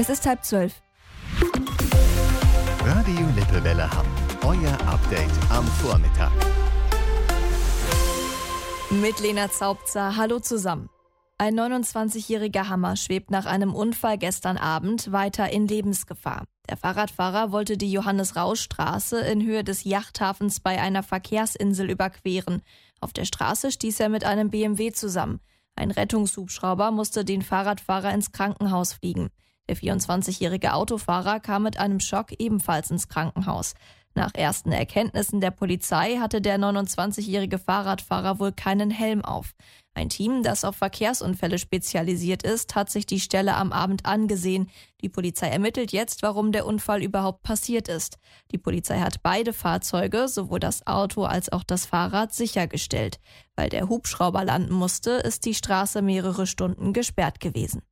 Es ist 11:30. Radio Lippewelle Hamm. Euer Update am Vormittag. Mit Lena Zaubzer, hallo zusammen. Ein 29-jähriger Hammer schwebt nach einem Unfall gestern Abend weiter in Lebensgefahr. Der Fahrradfahrer wollte die Johannes-Rausch-Straße in Höhe des Yachthafens bei einer Verkehrsinsel überqueren. Auf der Straße stieß er mit einem BMW zusammen. Ein Rettungshubschrauber musste den Fahrradfahrer ins Krankenhaus fliegen. Der 24-jährige Autofahrer kam mit einem Schock ebenfalls ins Krankenhaus. Nach ersten Erkenntnissen der Polizei hatte der 29-jährige Fahrradfahrer wohl keinen Helm auf. Ein Team, das auf Verkehrsunfälle spezialisiert ist, hat sich die Stelle am Abend angesehen. Die Polizei ermittelt jetzt, warum der Unfall überhaupt passiert ist. Die Polizei hat beide Fahrzeuge, sowohl das Auto als auch das Fahrrad, sichergestellt. Weil der Hubschrauber landen musste, ist die Straße mehrere Stunden gesperrt gewesen.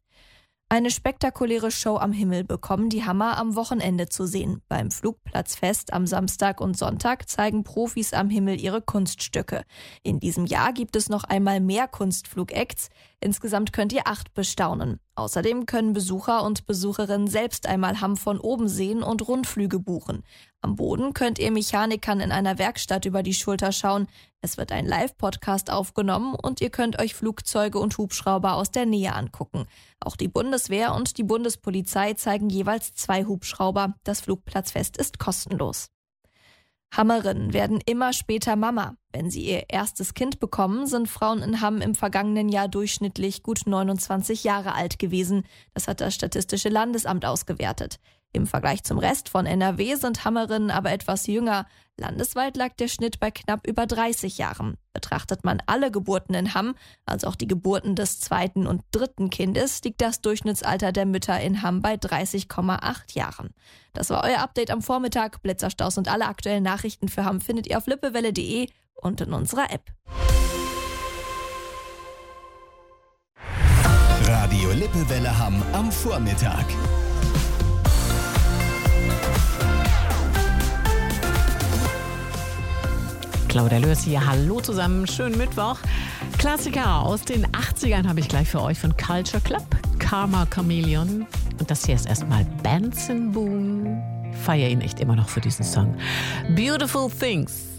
Eine spektakuläre Show am Himmel bekommen die Hammer am Wochenende zu sehen. Beim Flugplatzfest am Samstag und Sonntag zeigen Profis am Himmel ihre Kunststücke. In diesem Jahr gibt es noch einmal mehr Kunstflugacts. Insgesamt könnt ihr 8 bestaunen. Außerdem können Besucher und Besucherinnen selbst einmal Hamm von oben sehen und Rundflüge buchen. Am Boden könnt ihr Mechanikern in einer Werkstatt über die Schulter schauen. Es wird ein Live-Podcast aufgenommen und ihr könnt euch Flugzeuge und Hubschrauber aus der Nähe angucken. Auch die Bundeswehr und die Bundespolizei zeigen jeweils 2 Hubschrauber. Das Flugplatzfest ist kostenlos. Hammerinnen werden immer später Mama. Wenn sie ihr erstes Kind bekommen, sind Frauen in Hamm im vergangenen Jahr durchschnittlich gut 29 Jahre alt gewesen. Das hat das Statistische Landesamt ausgewertet. Im Vergleich zum Rest von NRW sind Hammerinnen aber etwas jünger. Landesweit lag der Schnitt bei knapp über 30 Jahren. Betrachtet man alle Geburten in Hamm, also auch die Geburten des 2. und 3. Kindes, liegt das Durchschnittsalter der Mütter in Hamm bei 30,8 Jahren. Das war euer Update am Vormittag. Blitzerstaus und alle aktuellen Nachrichten für Hamm findet ihr auf lippewelle.de und in unserer App. Radio Lippewelle Hamm am Vormittag. Claudia Lörs hier, hallo zusammen, schönen Mittwoch. Klassiker aus den 80ern habe ich gleich für euch von Culture Club, Karma Chameleon. Und das hier ist erstmal Benson Boone. Ich feiere ihn echt immer noch für diesen Song. Beautiful Things.